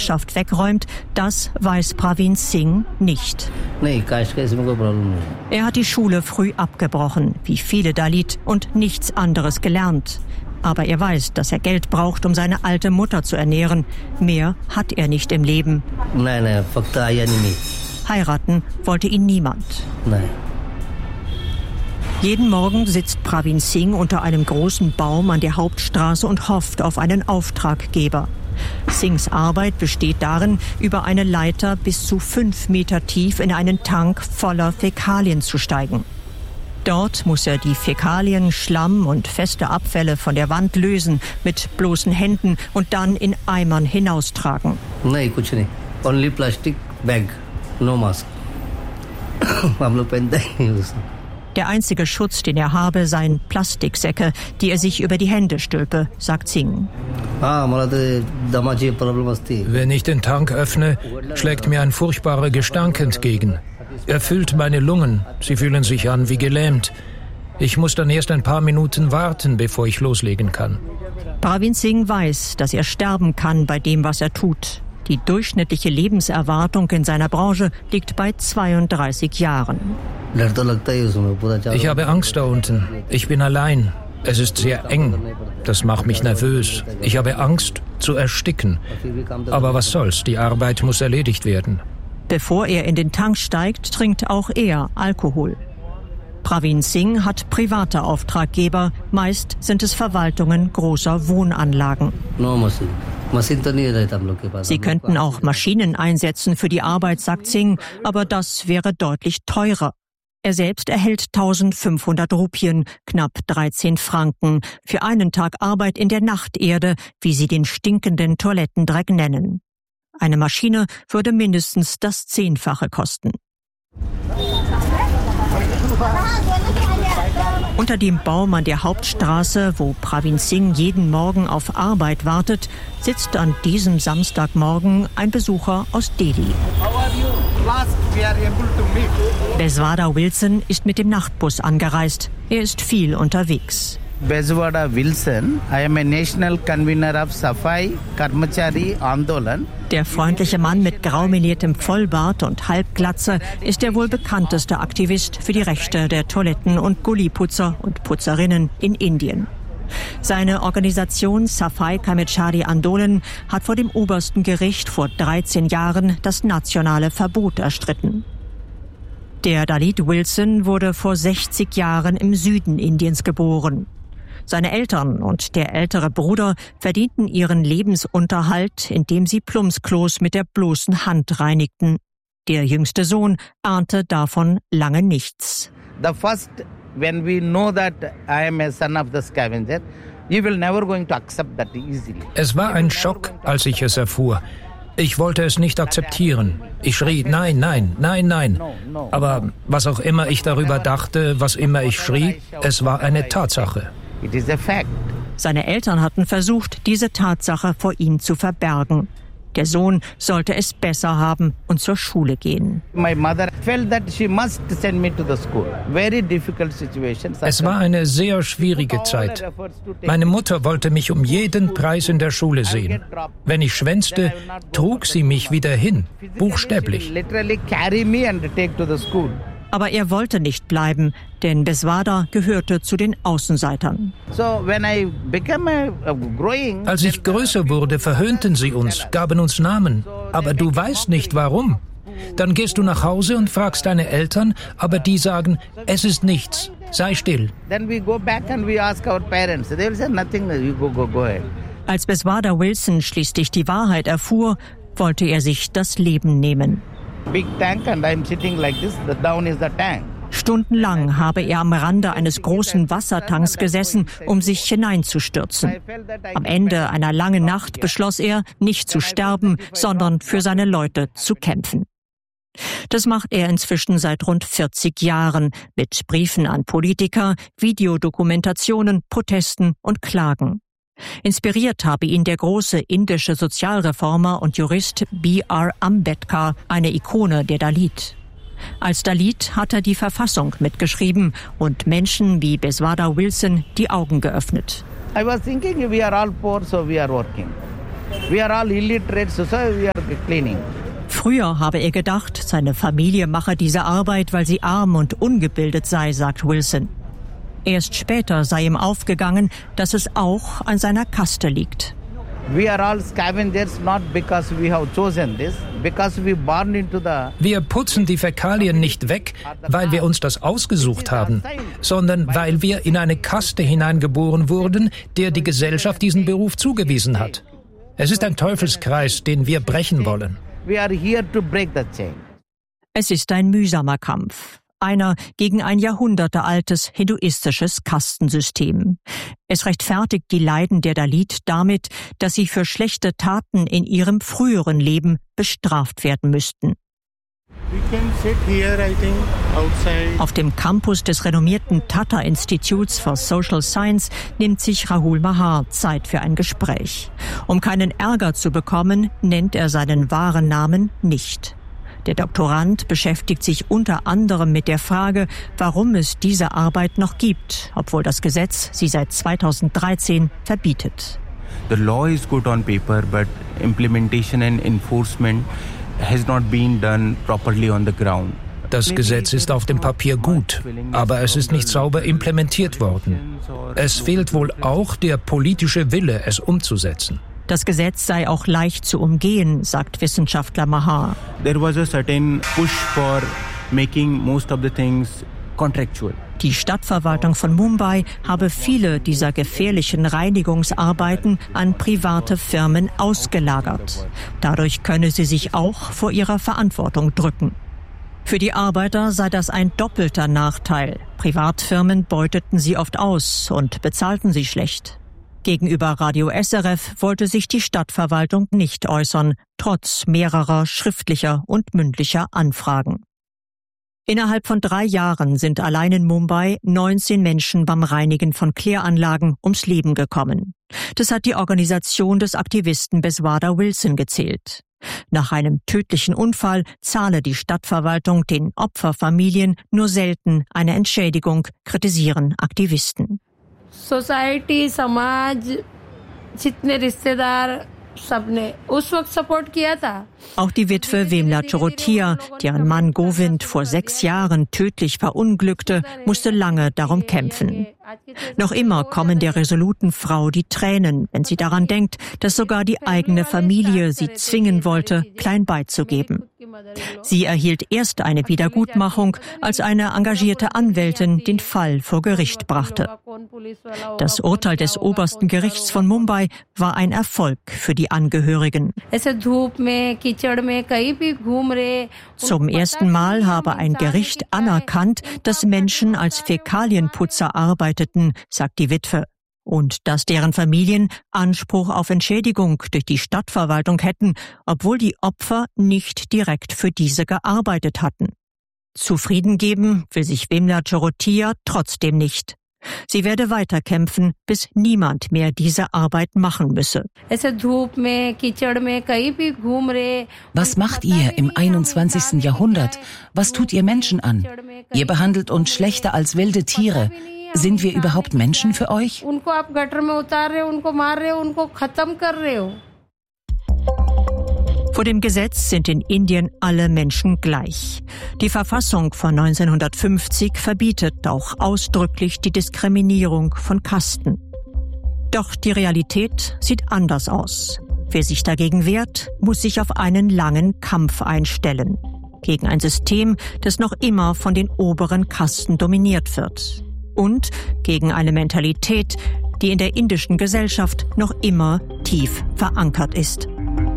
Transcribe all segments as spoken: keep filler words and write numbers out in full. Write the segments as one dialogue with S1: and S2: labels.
S1: Gesellschaft wegräumt, das weiß Pravin Singh nicht. Er hat die Schule früh abgebrochen, wie viele Dalit, und nichts anderes gelernt. Aber er weiß, dass er Geld braucht, um seine alte Mutter zu ernähren. Mehr hat er nicht im Leben.
S2: Nein, nein,
S1: heiraten wollte ihn niemand.
S2: Nein.
S1: Jeden Morgen sitzt Pravin Singh unter einem großen Baum an der Hauptstraße und hofft auf einen Auftraggeber. Singhs Arbeit besteht darin, über eine Leiter bis zu fünf Meter tief in einen Tank voller Fäkalien zu steigen. Dort muss er die Fäkalien, Schlamm und feste Abfälle von der Wand lösen, mit bloßen Händen und dann in Eimern hinaustragen.
S2: Nein, kuch nahi. Only plastic bag, no mask.
S1: Der einzige Schutz, den er habe, seien Plastiksäcke, die er sich über die Hände stülpe, sagt Singh.
S3: Wenn ich den Tank öffne, schlägt mir ein furchtbarer Gestank entgegen. Er füllt meine Lungen, sie fühlen sich an wie gelähmt. Ich muss dann erst ein paar Minuten warten, bevor ich loslegen kann.
S1: Pravin Singh weiß, dass er sterben kann bei dem, was er tut. Die durchschnittliche Lebenserwartung in seiner Branche liegt bei zweiunddreißig Jahren.
S3: Ich habe Angst da unten. Ich bin allein. Es ist sehr eng. Das macht mich nervös. Ich habe Angst zu ersticken. Aber was soll's, die Arbeit muss erledigt werden.
S1: Bevor er in den Tank steigt, trinkt auch er Alkohol. Pravin Singh hat private Auftraggeber, meist sind es Verwaltungen großer Wohnanlagen. Sie könnten auch Maschinen einsetzen für die Arbeit, sagt Singh, aber das wäre deutlich teurer. Er selbst erhält eintausendfünfhundert Rupien, knapp dreizehn Franken, für einen Tag Arbeit in der Nachterde, wie sie den stinkenden Toilettendreck nennen. Eine Maschine würde mindestens das Zehnfache kosten. Unter dem Baum an der Hauptstraße, wo Pravin Singh jeden Morgen auf Arbeit wartet, sitzt an diesem Samstagmorgen ein Besucher aus Delhi. Beswada Wilson ist mit dem Nachtbus angereist. Er ist viel unterwegs.
S4: Beswada Wilson, I am a national convener of Safai Karmachari Andolan.
S1: Der freundliche Mann mit graumeliertem Vollbart und Halbglatze ist der wohl bekannteste Aktivist für die Rechte der Toiletten- und Gulliputzer und Putzerinnen in Indien. Seine Organisation Safai Karmachari Andolan hat vor dem obersten Gericht vor dreizehn Jahren das nationale Verbot erstritten. Der Dalit Wilson wurde vor sechzig Jahren im Süden Indiens geboren. Seine Eltern und der ältere Bruder verdienten ihren Lebensunterhalt, indem sie Plumpsklos mit der bloßen Hand reinigten. Der jüngste Sohn ahnte davon lange nichts.
S4: The first, when we know that I am a son of the scavenger, you will never going to accept that easily.
S3: Es war ein Schock, als ich es erfuhr. Ich wollte es nicht akzeptieren. Ich schrie, nein, nein, nein, nein. Aber was auch immer ich darüber dachte, was immer ich schrie, es war eine Tatsache.
S4: It is a fact.
S1: Seine Eltern hatten versucht, diese Tatsache vor ihm zu verbergen. Der Sohn sollte es besser haben und zur Schule gehen.
S4: My mother felt that she must send me to the school. Very difficult situation.
S3: Es war eine sehr schwierige Zeit. Meine Mutter wollte mich um jeden Preis in der Schule sehen. Wenn ich schwänzte, trug sie mich wieder hin, buchstäblich.
S4: Literally carry me and take to the school.
S1: Aber er wollte nicht bleiben, denn Beswada gehörte zu den Außenseitern.
S3: Als ich größer wurde, verhöhnten sie uns, gaben uns Namen. Aber du weißt nicht, warum. Dann gehst du nach Hause und fragst deine Eltern, aber die sagen, es ist nichts, sei still.
S1: Als Beswada Wilson schließlich die Wahrheit erfuhr, wollte er sich das Leben nehmen.
S4: Big tank and I'm sitting like this, the down is the tank.
S1: Stundenlang habe er am Rande eines großen Wassertanks gesessen, um sich hineinzustürzen. Am Ende einer langen Nacht beschloss er, nicht zu sterben, sondern für seine Leute zu kämpfen. Das macht er inzwischen seit rund vierzig Jahren mit Briefen an Politiker, Videodokumentationen, Protesten und Klagen. Inspiriert habe ihn der große indische Sozialreformer und Jurist B R Ambedkar, eine Ikone der Dalit. Als Dalit hat er die Verfassung mitgeschrieben und Menschen wie Beswada Wilson die Augen geöffnet.
S4: I was thinking we are all poor, so we are working. We are all illiterate, so we are cleaning.
S1: Früher habe er gedacht, seine Familie mache diese Arbeit, weil sie arm und ungebildet sei, sagt Wilson. Erst später sei ihm aufgegangen, dass es auch an seiner Kaste liegt.
S4: We are all scavengers not because we have chosen this, because we born into the.
S3: Wir putzen die Fäkalien nicht weg, weil wir uns das ausgesucht haben, sondern weil wir in eine Kaste hineingeboren wurden, der die Gesellschaft diesen Beruf zugewiesen hat. Es ist ein Teufelskreis, den wir brechen wollen.
S4: We are here to break the chain.
S1: Es ist ein mühsamer Kampf. Einer gegen ein jahrhundertealtes hinduistisches Kastensystem. Es rechtfertigt die Leiden der Dalit damit, dass sie für schlechte Taten in ihrem früheren Leben bestraft werden müssten. Auf dem Campus des renommierten Tata Institutes for Social Science nimmt sich Rahul Mahar Zeit für ein Gespräch. Um keinen Ärger zu bekommen, nennt er seinen wahren Namen nicht. Der Doktorand beschäftigt sich unter anderem mit der Frage, warum es diese Arbeit noch gibt, obwohl das Gesetz sie seit zweitausenddreizehn verbietet.
S5: The law is good on paper, but implementation and enforcement has not been done properly on the ground.
S3: Das Gesetz ist auf dem Papier gut, aber es ist nicht sauber implementiert worden. Es fehlt wohl auch der politische Wille, es umzusetzen.
S1: Das Gesetz sei auch leicht zu umgehen, sagt Wissenschaftler Mahar.
S5: There was a certain push for making most of the things contractual.
S1: Die Stadtverwaltung von Mumbai habe viele dieser gefährlichen Reinigungsarbeiten an private Firmen ausgelagert. Dadurch könne sie sich auch vor ihrer Verantwortung drücken. Für die Arbeiter sei das ein doppelter Nachteil. Privatfirmen beuteten sie oft aus und bezahlten sie schlecht. Gegenüber Radio S R F wollte sich die Stadtverwaltung nicht äußern, trotz mehrerer schriftlicher und mündlicher Anfragen. Innerhalb von drei Jahren sind allein in Mumbai neunzehn Menschen beim Reinigen von Kläranlagen ums Leben gekommen. Das hat die Organisation des Aktivisten Beswada Wilson gezählt. Nach einem tödlichen Unfall zahle die Stadtverwaltung den Opferfamilien nur selten eine Entschädigung, kritisieren Aktivisten.
S6: Society समाज जितने रिश्तेदार सबने उस वक्त सपोर्ट किया था.
S1: Auch die Witwe Vemla Chorotia, deren Mann Govind vor sechs Jahren tödlich verunglückte, musste lange darum kämpfen. Noch immer kommen der resoluten Frau die Tränen, wenn sie daran denkt, dass sogar die eigene Familie sie zwingen wollte, klein beizugeben. Sie erhielt erst eine Wiedergutmachung, als eine engagierte Anwältin den Fall vor Gericht brachte. Das Urteil des obersten Gerichts von Mumbai war ein Erfolg für die Angehörigen. Zum ersten Mal habe ein Gericht anerkannt, dass Menschen als Fäkalienputzer arbeiteten, sagt die Witwe. Und dass deren Familien Anspruch auf Entschädigung durch die Stadtverwaltung hätten, obwohl die Opfer nicht direkt für diese gearbeitet hatten. Zufrieden geben will sich Vemla Chorotia trotzdem nicht. Sie werde weiterkämpfen, bis niemand mehr diese Arbeit machen müsse.
S7: Was macht ihr im einundzwanzigsten Jahrhundert? Was tut ihr Menschen an? Ihr behandelt uns schlechter als wilde Tiere. Sind wir überhaupt Menschen für euch?
S1: Vor dem Gesetz sind in Indien alle Menschen gleich. Die Verfassung von neunzehnhundertfünfzig verbietet auch ausdrücklich die Diskriminierung von Kasten. Doch die Realität sieht anders aus. Wer sich dagegen wehrt, muss sich auf einen langen Kampf einstellen. Gegen ein System, das noch immer von den oberen Kasten dominiert wird. Und gegen eine Mentalität, die in der indischen Gesellschaft noch immer tief verankert ist.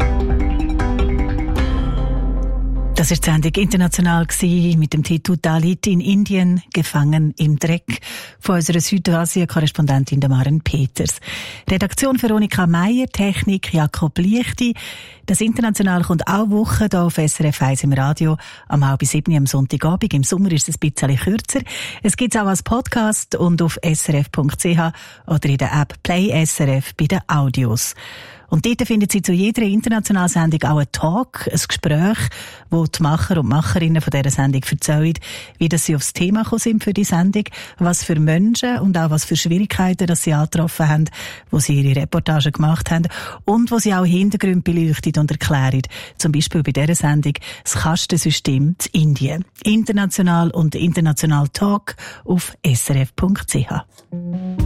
S8: Das war die Sendung international mit dem Titel Dalit in Indien, gefangen im Dreck, von unserer Südasien-Korrespondentin Maren Peters. Redaktion Veronika Meier, Technik Jakob Liechti. Das International kommt auch Woche hier auf S R F eins im Radio, am halb sieben am Sonntagabend. Im Sommer ist es ein bisschen kürzer. Es gibt es auch als Podcast und auf s r f punkt c h oder in der App Play S R F bei den Audios. Und dort finden Sie zu jeder internationalen Sendung auch einen Talk, ein Gespräch, wo die Macher und Macherinnen von dieser Sendung erzählen, wie das sie aufs Thema gekommen sind für die Sendung, was für Menschen und auch was für Schwierigkeiten dass sie angetroffen haben, wo sie ihre Reportage gemacht haben und wo sie auch Hintergründe beleuchtet und erklären. Zum Beispiel bei dieser Sendung das Kastensystem zu Indien. International und international Talk auf s r f punkt c h.